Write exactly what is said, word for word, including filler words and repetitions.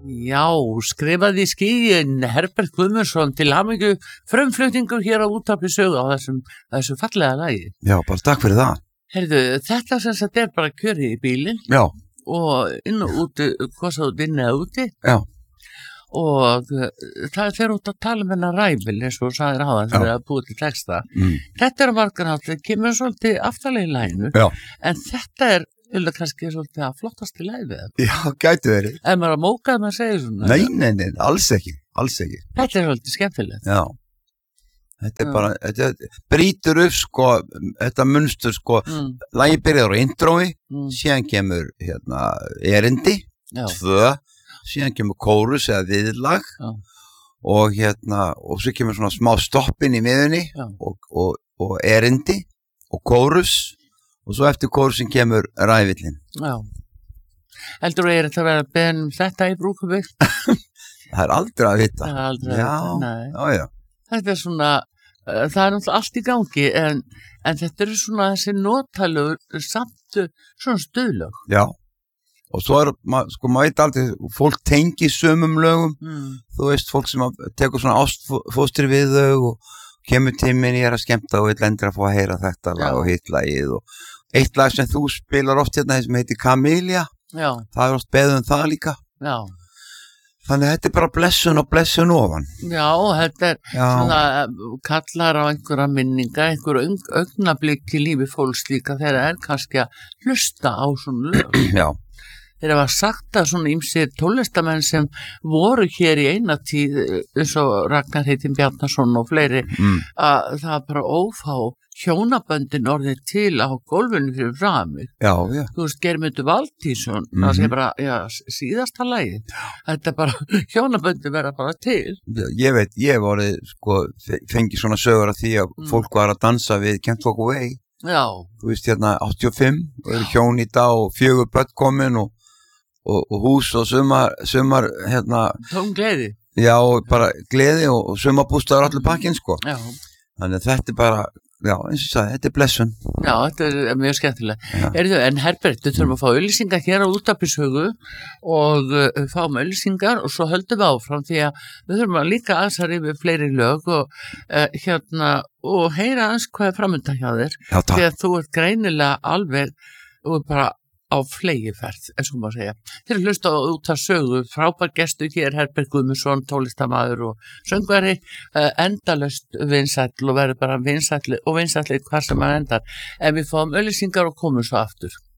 Já, skrifaði í skýin Herbert Guðmundsson til hamingju frumflutningur hér á Útvarpi Sögu á þessum, þessum fallega lagi. Já, bara takk fyrir það. Heyrðu, þetta sem sagt er bara kjörið í bílinn. Já. Og inn og úti, hvað svo inn eða úti. Já. Og það fer út að tala um hennar ræfil eins og sagðir á það þegar það búið til texta. Mm. Þetta er margarnátt, það kemur svolítið aftalega í læginu. Já. En þetta er Ylda kannski svolítið að flottast í læfið. Já, gæti verið. Ef maður að móka að maður segja svona. Nei, nei, nei, alls ekki, alls ekki. Þetta er svolítið skemmtilegt. Já. Þetta er Já. bara, þetta brýtur upp sko, þetta munstur sko, mm. lagi byrjar á intrói, mm. síðan kemur hérna erindi, Já. tvö, síðan kemur kórus eða viðlag Já. og hérna, og svo kemur svona smá stoppin í miðunni og, og, og erindi og kórus. Og svo eftir kórusin kemur ræfillin. Já. Heldur þú er þetta að vera beðin um þetta í brúkubygg? Það er aldrei að vita. Það er aldrei að vita, nei. Já, já. Þetta er svona, uh, það er náttúrulega allt í gangi, en, en þetta eru svona þessi notalögur samt svona stuðlög. Já. Og svo er, ma, sko, maður veit aldrei, fólk tengi sumum lögum, mm. þú veist, fólk sem tekur svona ástfóstri við þau og kemur tíminn ég er að skemmta og vill endur að fá að heyra þetta lag og hitt lagið og eitt lag sem þú spilar oft hérna sem heitir Camellia, Já. það er oft beðið um það líka. Já. Þannig að þetta er bara blessun og blessun ofan. Já, þetta er Já. svona kallar á einhverja minninga, einhverja augnablik í lífi fólks líka þegar það er kannski að hlusta á svona lög. Já. Þeir hafa sagt að svona ýmsir tónlistamenn sem voru hér í eina tíð eins og Ragnar Heitin Bjarnason og fleiri mm. að það er bara ófá hjónaböndin orðið til á gólfinu fyrir framig. Já, já. Þú veist, Geirmundur Valtýsson, mm-hmm. það sé bara, já, síðasta lagi. Þetta er bara, hjónaböndin verða bara til. Ég veit, ég vorið, sko, fengið svona sögur af því að mm. fólk var að dansa við Can't Walk Away. Já. Þú veist, hérna, áttatíu og fimm, og eru hjón í dag og fjögur börn komin og Og, og hús og sumar, sumar hérna tóm gleði já og bara gleði og, og sumarbústaður allir pakkinn sko já. Þannig að þetta er bara já eins og ég sagði þetta er blessun já þetta er mjög skemmtilega Erðu, en Herbert við þurfum að fá auglýsingar hér á Útvarpi Sögu og uh, fáum auglýsingar og svo höldum við áfram því að við þurfum að líka aðsar yfir fleiri lög og uh, hérna og heyra aðeins hvað er framöndan hjá þér já, því að þú ert greinilega alveg og bara á flegiferð, eins og maður segja. Þeir eru hlusta á Útvarpi Sögu, frábær gestur hér, Herbert Guðmundsson, tólistamaður og söngvari, uh, endalaust vinsæll og verður bara vinsælli og vinsælli hvar sem maður endar. En við fáum auglýsingar og komum svo aftur.